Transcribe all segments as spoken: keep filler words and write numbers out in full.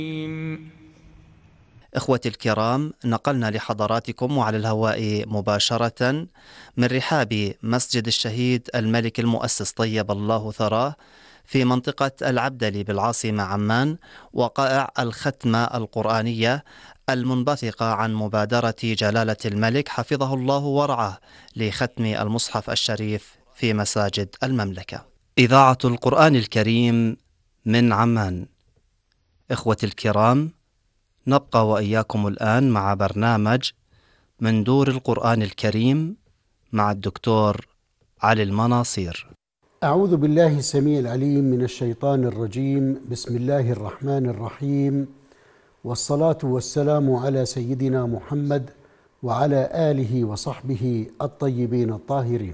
إخوتي الكرام، نقلنا لحضراتكم وعلى الهواء مباشرة من رحاب مسجد الشهيد الملك المؤسس طيب الله ثراه في منطقة العبدلي بالعاصمة عمان وقائع الختمة القرآنية المنبثقة عن مبادرة جلالة الملك حفظه الله ورعاه لختم المصحف الشريف في مساجد المملكة. إذاعة القرآن الكريم من عمان. إخوتي الكرام، نبقى وإياكم الآن مع برنامج من دور القرآن الكريم مع الدكتور علي المناصير. أعوذ بالله السميع العليم من الشيطان الرجيم. بسم الله الرحمن الرحيم، والصلاة والسلام على سيدنا محمد وعلى آله وصحبه الطيبين الطاهرين.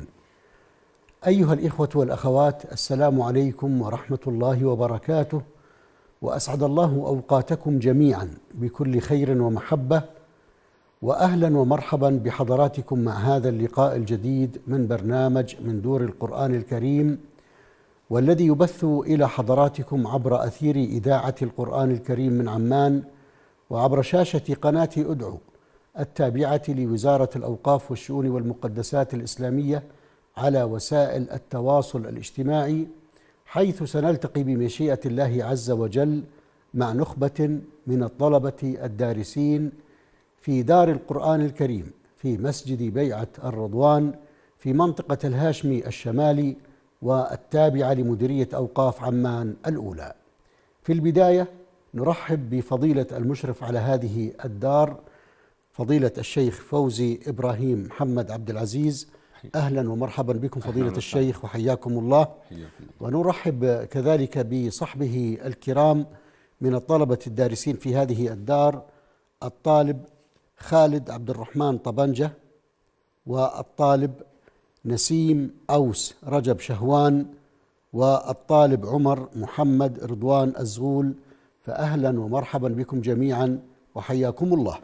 أيها الإخوة والأخوات، السلام عليكم ورحمة الله وبركاته، وأسعد الله أوقاتكم جميعا بكل خير ومحبة، وأهلا ومرحبا بحضراتكم مع هذا اللقاء الجديد من برنامج من دور القرآن الكريم، والذي يبث إلى حضراتكم عبر أثير إذاعة القرآن الكريم من عمان وعبر شاشة قناة أدعو التابعة لوزارة الأوقاف والشؤون والمقدسات الإسلامية على وسائل التواصل الاجتماعي، حيث سنلتقي بمشيئة الله عز وجل مع نخبة من الطلبة الدارسين في دار القرآن الكريم في مسجد بيعة الرضوان في منطقة الهاشمي الشمالي والتابعة لمديرية أوقاف عمان الأولى. في البداية نرحب بفضيلة المشرف على هذه الدار، فضيلة الشيخ فوزي إبراهيم محمد عبد العزيز. أهلا ومرحبا بكم فضيلة الشيخ وحياكم الله. ونرحب كذلك بصحبه الكرام من الطلبة الدارسين في هذه الدار، الطالب خالد عبد الرحمن طبنجة، والطالب نسيم أوس رجب شهوان، والطالب عمر محمد رضوان الزغول. فأهلا ومرحبا بكم جميعا وحياكم الله.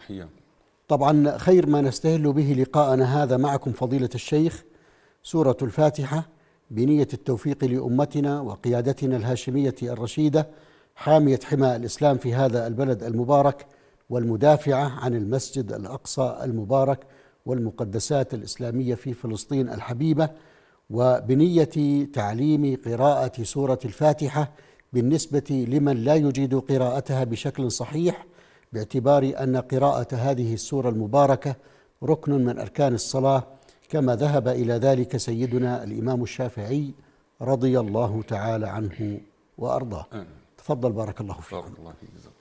طبعا خير ما نستهل به لقاءنا هذا معكم فضيلة الشيخ سورة الفاتحة، بنية التوفيق لأمتنا وقيادتنا الهاشمية الرشيدة حامية حمى الإسلام في هذا البلد المبارك، والمدافعة عن المسجد الأقصى المبارك والمقدسات الإسلامية في فلسطين الحبيبة، وبنية تعليم قراءة سورة الفاتحة بالنسبة لمن لا يجيد قراءتها بشكل صحيح، باعتبار أن قراءة هذه السورة المباركة ركن من أركان الصلاة، كما ذهب إلى ذلك سيدنا الإمام الشافعي رضي الله تعالى عنه وأرضاه. تفضل بارك الله فيك. بارك الله فيك.